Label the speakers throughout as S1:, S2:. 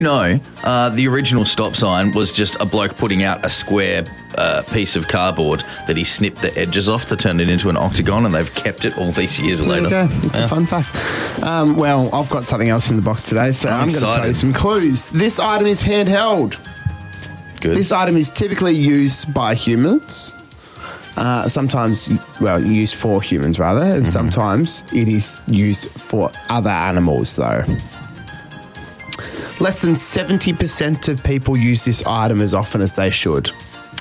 S1: No, the original stop sign was just a bloke putting out a square piece of cardboard that he snipped the edges off to turn it into an octagon, and they've kept it all these years later.
S2: There you go. It's a fun fact. Well, I've got something else in the box today, so I'm going to tell you some clues. This item is handheld.
S1: Good.
S2: This item is typically used by humans. Sometimes, used for humans rather, and sometimes it is used for other animals though. Less than 70% of people use this item as often as they should.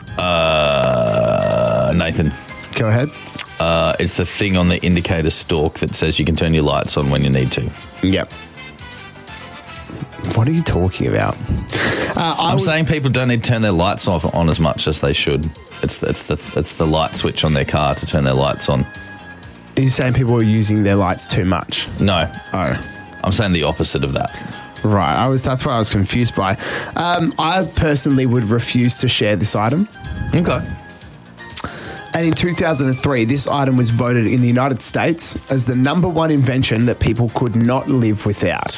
S1: Nathan.
S2: Go ahead.
S1: It's the thing on the indicator stalk that says you can turn your lights on when you need to.
S2: Yep. What are you talking about?
S1: I'm saying people don't need to turn their lights off on as much as they should. It's the light switch on their car to turn their lights on.
S2: Are you saying people are using their lights too much?
S1: No.
S2: Oh.
S1: I'm saying the opposite of that.
S2: Right. That's what I was confused by. I personally would refuse to share this item.
S1: Okay.
S2: And in 2003, this item was voted in the United States as the number one invention that people could not live without.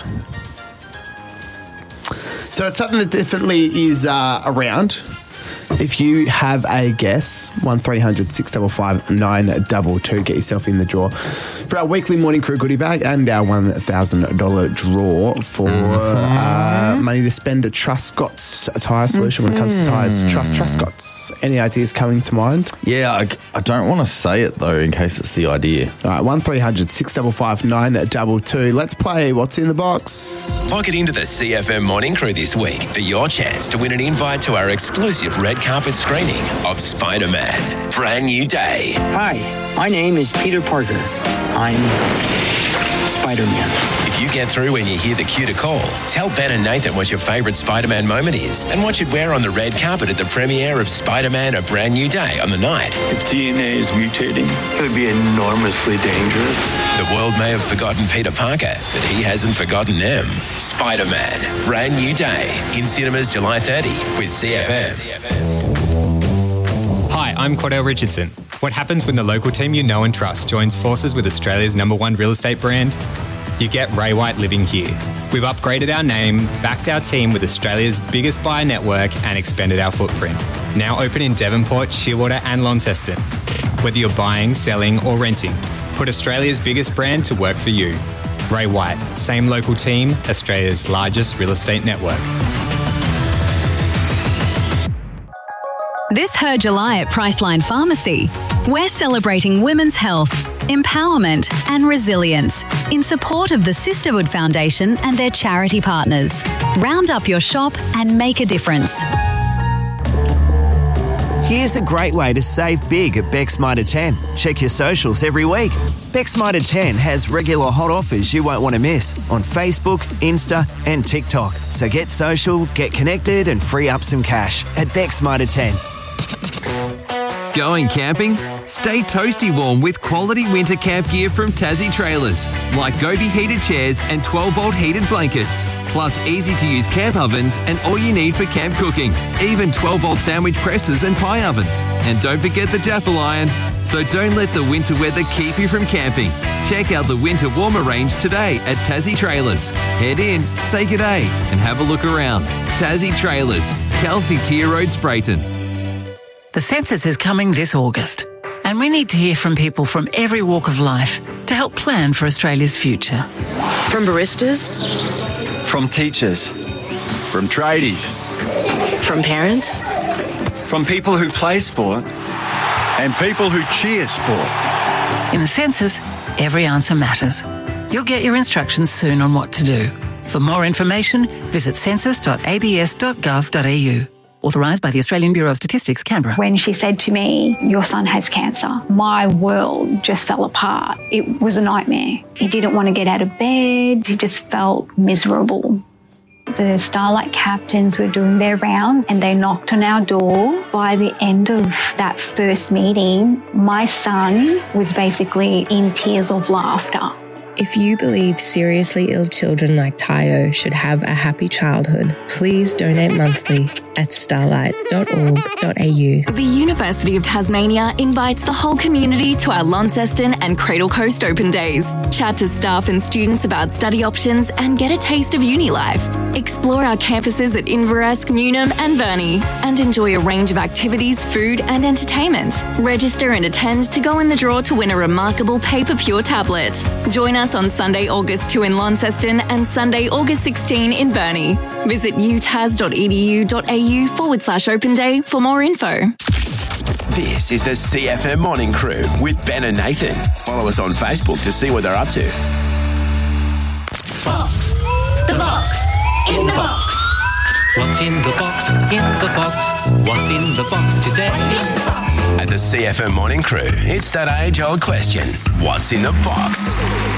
S2: So it's something that definitely is around. If you have a guess, 1300 655 922, get yourself in the draw for our weekly Morning Crew goodie bag and our $1,000 draw for money to spend at Truscott's Tyre Solution when it comes to tyres. Trust Truscott's. Any ideas coming to mind?
S1: Yeah, I don't want to say it though in case it's the idea.
S2: All right, 1300 655 922. Let's play What's in the Box.
S3: Log it into the CFM Morning Crew this week for your chance to win an invite to our exclusive red carpet screening of Spider-Man, Brand New Day.
S4: Hi, my name is Peter Parker. I'm Spider-Man.
S3: If you get through when you hear the cue to call, tell Ben and Nathan what your favourite Spider-Man moment is and what you'd wear on the red carpet at the premiere of Spider-Man, A Brand New Day on the night.
S5: If DNA is mutating, it would be enormously dangerous.
S3: The world may have forgotten Peter Parker, but he hasn't forgotten them. Spider-Man, Brand New Day, in cinemas July 30 with CFM.
S6: Hi, I'm Cordell Richardson. What happens when the local team you know and trust joins forces with Australia's #1 real estate brand? You get Ray White living here. We've upgraded our name, backed our team with Australia's biggest buyer network and expanded our footprint. Now open in Devonport, Shearwater and Launceston. Whether you're buying, selling or renting, put Australia's biggest brand to work for you. Ray White, same local team, Australia's largest real estate network.
S7: This Her July at Priceline Pharmacy. We're celebrating women's health, empowerment and resilience in support of the Sisterhood Foundation and their charity partners. Round up your shop and make a difference.
S8: Here's a great way to save big at Beck's Mitre 10. Check your socials every week. Beck's Mitre 10 has regular hot offers you won't want to miss on Facebook, Insta and TikTok. So get social, get connected and free up some cash at Beck's Mitre 10.
S9: Going camping? Stay toasty warm with quality winter camp gear from Tassie Trailers, like Gobi heated chairs and 12-volt heated blankets, plus easy-to-use camp ovens and all you need for camp cooking, even 12-volt sandwich presses and pie ovens. And don't forget the Jaffle iron. So don't let the winter weather keep you from camping. Check out the winter warmer range today at Tassie Trailers. Head in, say g'day and have a look around. Tassie Trailers, Kelsey Tier Road, Sprayton.
S10: The census is coming this August, and we need to hear from people from every walk of life to help plan for Australia's future.
S11: From baristas,
S5: From teachers, from tradies,
S11: from parents,
S5: from people who play sport, and people who cheer sport.
S10: In the census, every answer matters. You'll get your instructions soon on what to do. For more information, visit census.abs.gov.au. Authorised by the Australian Bureau of Statistics, Canberra.
S12: When she said to me, your son has cancer, my world just fell apart. It was a nightmare. He didn't want to get out of bed. He just felt miserable. The Starlight captains were doing their round and they knocked on our door. By the end of that first meeting, my son was basically in tears of laughter.
S13: If you believe seriously ill children like Tayo should have a happy childhood, please donate monthly at starlight.org.au.
S14: The University of Tasmania invites the whole community to our Launceston and Cradle Coast Open Days. Chat to staff and students about study options and get a taste of uni life. Explore our campuses at Inveresk, Newnham and Burnie and enjoy a range of activities, food and entertainment. Register and attend to go in the draw to win a remarkable Paper Pure tablet. Join us on Sunday, August 2 in Launceston and Sunday, August 16 in Burnie. Visit utas.edu.au/Open Day for more info.
S3: This is the CFM Morning Crew with Ben and Nathan. Follow us on Facebook to see what they're up to.
S15: Box. The box. In the box. What's in the box? In the box. What's in the box today?
S3: At the CFM Morning Crew, it's that age-old question. What's in the box?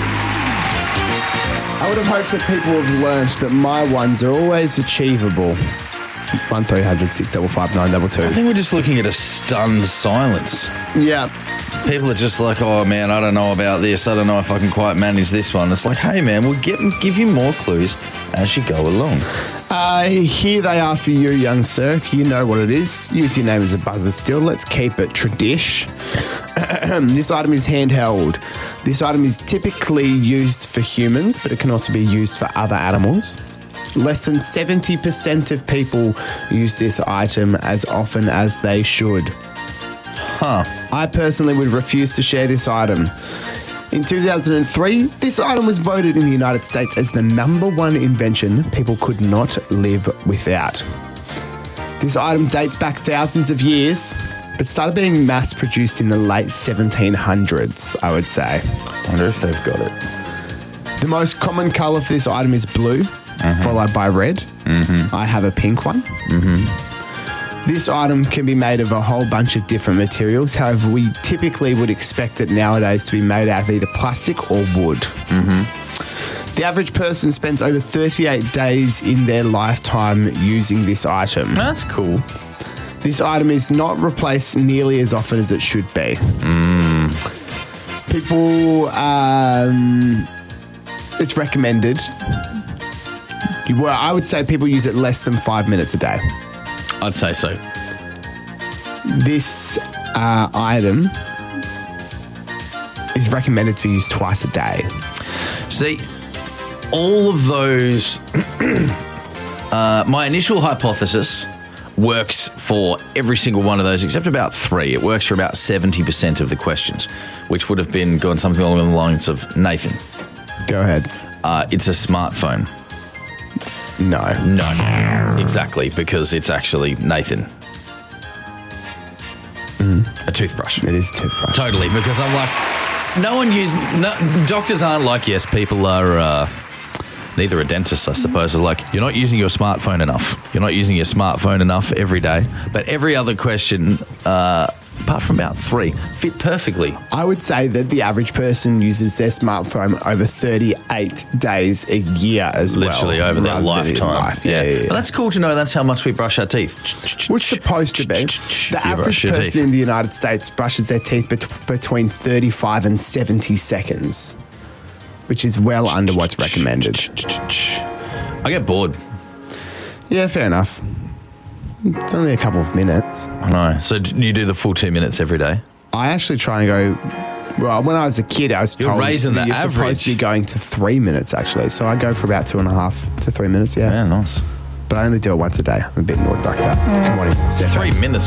S2: I would have hoped that people have learned that my ones are always achievable. 1300 655 922.
S1: I think we're just looking at a stunned silence.
S2: Yeah.
S1: People are just like, oh man, I don't know about this. I don't know if I can quite manage this one. It's like, hey man, we'll give you more clues as you go along.
S2: Here they are for you, young sir. If you know what it is, use your name as a buzzer still. Let's keep it tradish. This item is handheld. This item is typically used for humans, but it can also be used for other animals. Less than 70% of people use this item as often as they should. I personally would refuse to share this item. In 2003, this item was voted in the United States as the #1 invention people could not live without. This item dates back thousands of years, but started being mass-produced in the late 1700s, I would say.
S1: I wonder if they've got it.
S2: The most common colour for this item is blue, followed by red. I have a pink one. This item can be made of a whole bunch of different materials. However, we typically would expect it nowadays to be made out of either plastic or wood. The average person spends over 38 days in their lifetime using this item.
S1: That's cool.
S2: This item is not replaced nearly as often as it should be. People, it's recommended. I would say people use it less than 5 minutes a day.
S1: I'd say so.
S2: This item is recommended to be used twice a day.
S1: See, all of those, my initial hypothesis works for every single one of those except about 3. It works for about 70% of the questions, which would have been going something along the lines of, Nathan.
S2: Go ahead.
S1: It's a smartphone.
S2: No.
S1: Exactly, because it's actually Nathan. A toothbrush.
S2: It is a toothbrush.
S1: Totally, because I'm like, doctors aren't like, yes, people are, neither are dentists, I suppose. Are like, you're not using your smartphone enough. You're not using your smartphone enough every day. But every other question, apart from about 3, fit perfectly.
S2: I would say that the average person uses their smartphone over 38 days a year as
S1: Literally over their lifetime.
S2: Yeah.
S1: Well, that's cool to know. That's how much we brush our teeth.
S2: We're supposed to be. The average person in the United States brushes their teeth between 35 and 70 seconds, which is well under what's recommended.
S1: I get bored.
S2: Yeah, fair enough. It's only a couple of minutes.
S1: I know. So you do the full 2 minutes every day?
S2: I actually try and go... Well, when I was a kid, I was told
S1: raising
S2: that you're supposed to be going to 3 minutes, actually. So I go for about 2.5 to 3 minutes, yeah.
S1: Yeah, nice.
S2: But I only do it once a day. I'm a bit naughty like that. Good morning, Steph.
S1: 3 minutes.